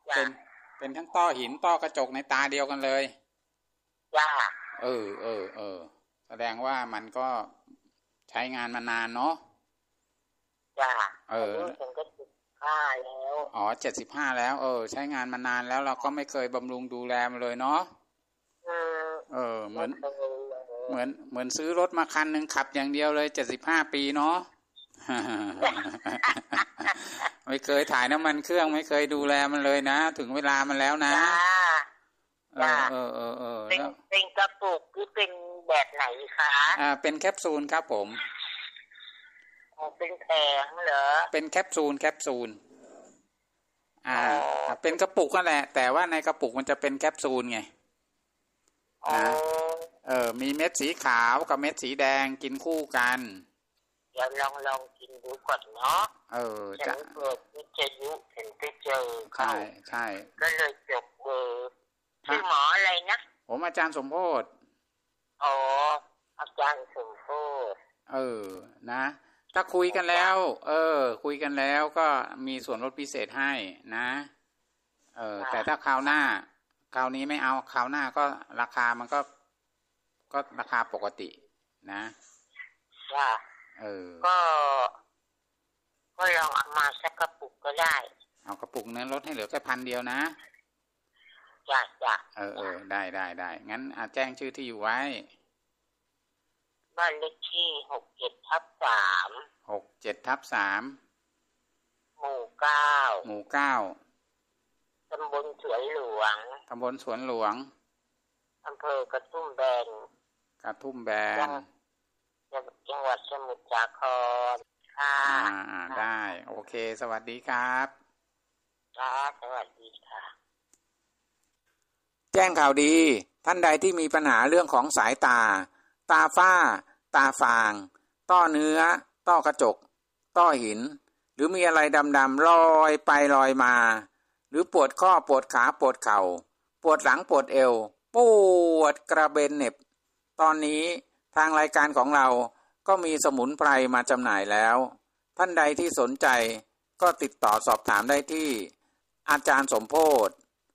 เป็น เป็นทั้งต้อหินต้อกระจกในตาเดียวกันเลยจ้าแสดงว่ามันก็ใช้งานมานานเนาะจ้าผมก็75แล้วอ๋อ75แล้วใช้งานมานานแล้วเราก็ไม่เคยบำรุงดูแลมันเลยเนาะเหมือนซื้อรถมาคันนึงขับอย่างเดียวเลย75ปีเนาะ ไม่เคยถ่ายน้ำมันเครื่องไม่เคยดูแลมันเลยนะถึงเวลามันแล้วนะเป็นกระปุกหรือเป็นแบบไหนคะเป็นแคปซูลครับผมเป็นแผงเหรอเป็นแคปซูลเป็นกระปุกนั่นแหละแต่ว่าในกระปุกมันจะเป็นแคปซูลไงมีเม็ดสีขาวกับเม็ดสีแดงกินคู่กันเดี๋ยวลองกินดูก่อนเนาะจะเปิดวิทยุเห็นไปเจอใช่ก็เลยจบเบอร์ชื่อหมออะไรนะผมอาจารย์สมโพธิ์อาจารย์สมโพธิ์นะถ้าคุยกันแล้วคุยกันแล้วก็มีส่วนลดพิเศษให้นะแต่ถ้าคราวนี้ไม่เอาคราวหน้าก็ราคามันก็ราคาปกตินะก็ลองเอามาสักกระปุกก็ได้เอากระปุกนั้นลดให้เหลือแค่1,000 เดียวนะจ้ะได้งั้นแจ้งชื่อที่อยู่ไว้บ้านเลขที่ 67/3 หมู่ 9ตำบลสวนหลวงอำเภอกระทุ่มแบนจังหวัดสมุทรสาครค่ะได้โอเคสวัสดีครับสวัสดีค่ะแจ้งข่าวดีท่านใดที่มีปัญหาเรื่องของสายตาฝ้าตาฟางต้อเนื้อต้อกระจกต้อหินหรือมีอะไรดำๆลอยไปลอยมาหรือปวดข้อปวดขาปวดเข่าปวดหลังปวดเอวปวดกระเบนเหน็บตอนนี้ทางรายการของเราก็มีสมุนไพรมาจำหน่ายแล้วท่านใดที่สนใจก็ติดต่อสอบถามได้ที่อาจารย์สมโพธิ์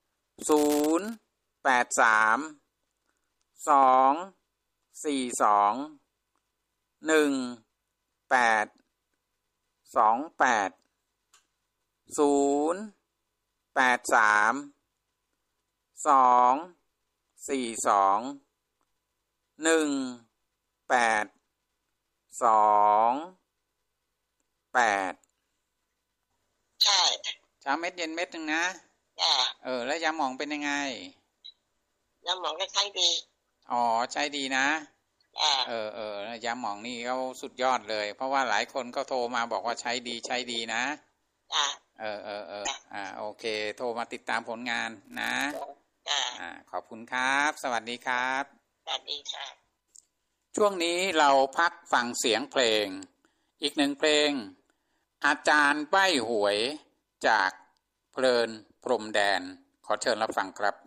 ใช่เช้าเม็ดเย็นเม็ดนึงนะแล้วยาหมองเป็นยังไงยาหมองก็ใช้ดีใช้ดีนะยาหมองนี่เขาสุดยอดเลยเพราะว่าหลายคนก็โทรมาบอกว่าใช้ดีนะโอเคโทรมาติดตามผลงานนะขอบคุณครับสวัสดีครับสวัสดีค่ะช่วงนี้เราพักฟังเสียงเพลงอีกหนึ่งเพลงอาจารย์ใบ้หวยจากเพลินพรมแดนขอเชิญรับฟังครับ